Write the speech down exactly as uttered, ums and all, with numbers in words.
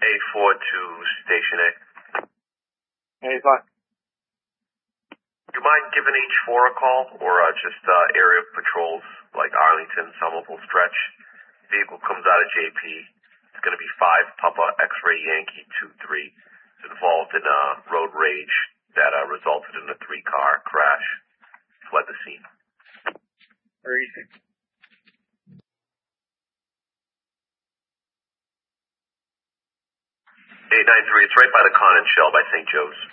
A four to Station A. Hey, fine. Do you mind giving H four a call, or uh, just uh, area patrols like Arlington, Somerville stretch? Vehicle comes out of J P. It's going to be five Papa X-ray Yankee two three. It's involved in a road rage that uh, resulted in a three-car crash. Fled the scene. Where is it? eight nine three, it's right by the Con and Shell by Saint Joe's.